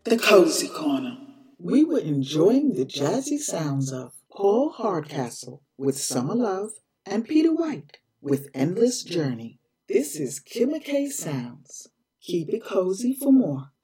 The Cozy Corner. We were enjoying the jazzy sounds of Paul Hardcastle with Summer Love and Peter White with Endless Journey. This is Kimmy K Sounds. Keep it cozy for more.